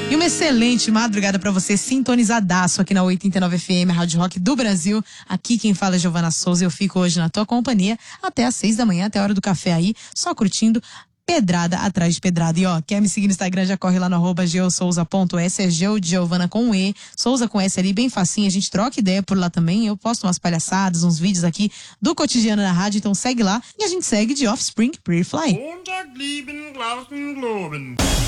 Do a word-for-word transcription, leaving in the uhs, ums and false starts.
E uma excelente madrugada pra você, sintonizadaço aqui na oitenta e nove F M, Rádio Rock do Brasil. Aqui quem fala é Giovana Souza, eu fico hoje na tua companhia até às seis da manhã, até a hora do café aí, só curtindo pedrada atrás de pedrada. E ó, quer me seguir no Instagram, já corre lá no arroba geosouza ponto s, é Geo de Giovana com E, Souza com S ali, bem facinho, a gente troca ideia por lá também, eu posto umas palhaçadas, uns vídeos aqui do cotidiano da rádio, então segue lá, e a gente segue de Offspring, Pretty Fly.